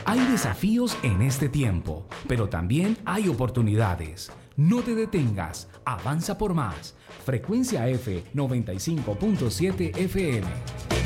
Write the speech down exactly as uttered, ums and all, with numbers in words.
Hay desafíos en este tiempo, pero también hay oportunidades. No te detengas, avanza por más. Frecuencia F noventa y cinco punto siete F M.